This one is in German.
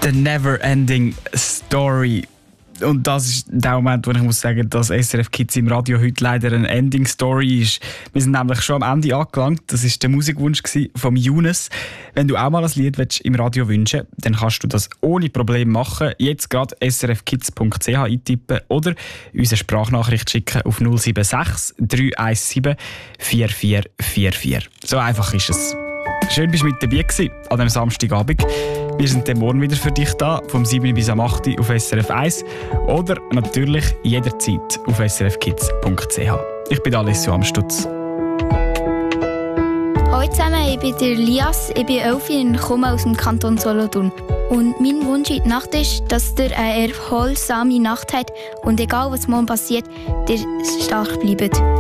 The Never-Ending Story. Und das ist der Moment, wo ich muss sagen, dass SRF Kids im Radio heute leider eine Ending Story ist. Wir sind nämlich schon am Ende angelangt. Das war der Musikwunsch von Younes. Wenn du auch mal ein Lied im Radio wünschen willst, dann kannst du das ohne Probleme machen. Jetzt gerade srfkids.ch eintippen oder uns eine Sprachnachricht schicken auf 076 317 4444. So einfach ist es. Schön, dass du mit dabei warst an diesem Samstagabend. Wir sind dann morgen wieder für dich da, vom 7 bis am 8 auf SRF 1 oder natürlich jederzeit auf srfkids.ch. Ich bin Alessio Amstutz. Hallo zusammen, ich bin der Lias, ich bin 11 und komme aus dem Kanton Solothurn. Und mein Wunsch in der Nacht ist, dass ihr eine erholsame Nacht habt und egal was morgen passiert, ihr stark bleibt.